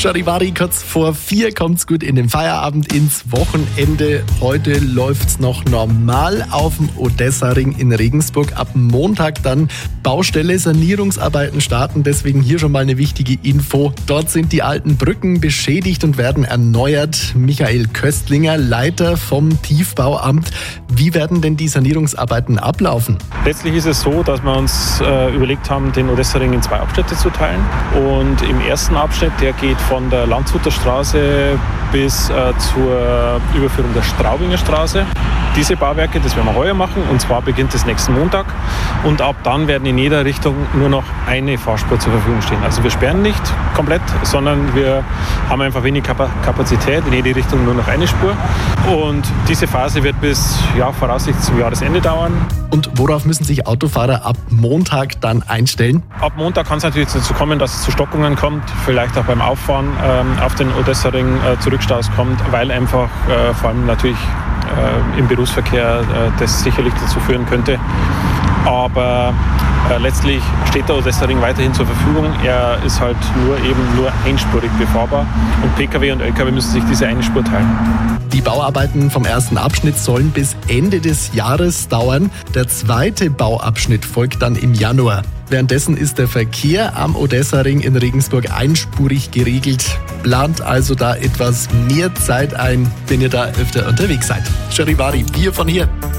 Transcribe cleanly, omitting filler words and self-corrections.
Charivari, kurz vor 4 kommt's gut in den Feierabend, ins Wochenende. Heute läuft's noch normal auf dem Odessa-Ring in Regensburg. Ab Montag dann Baustelle, Sanierungsarbeiten starten. Deswegen hier schon mal eine wichtige Info. Dort sind die alten Brücken beschädigt und werden erneuert. Michael Köstlinger, Leiter vom Tiefbauamt. Wie werden denn die Sanierungsarbeiten ablaufen? Letztlich ist es so, dass wir uns überlegt haben, den Odessa-Ring in 2 Abschnitte zu teilen. Und im ersten Abschnitt, der geht von der Landshuter Straße bis zur Überführung der Straubinger Straße. Diese Bauwerke, das werden wir heuer machen, und zwar beginnt es nächsten Montag. Und ab dann werden in jeder Richtung nur noch eine Fahrspur zur Verfügung stehen. Also wir sperren nicht komplett, sondern wir haben einfach wenig Kapazität, in jede Richtung nur noch eine Spur. Und diese Phase wird bis voraussichtlich zum Jahresende dauern. Und worauf müssen sich Autofahrer ab Montag dann einstellen? Ab Montag kann es natürlich dazu kommen, dass es zu Stockungen kommt, vielleicht auch beim Auffahren auf den Odessa-Ring zu Rückstaus kommt, weil einfach vor allem natürlich im Berufsverkehr das sicherlich dazu führen könnte. Aber letztlich steht der Odessa-Ring weiterhin zur Verfügung. Er ist halt nur einspurig befahrbar und Pkw und Lkw müssen sich diese eine Spur teilen. Die Bauarbeiten vom ersten Abschnitt sollen bis Ende des Jahres dauern. Der zweite Bauabschnitt folgt dann im Januar. Währenddessen ist der Verkehr am Odessa-Ring in Regensburg einspurig geregelt. Plant also da etwas mehr Zeit ein, wenn ihr da öfter unterwegs seid. Charivari, wir von hier.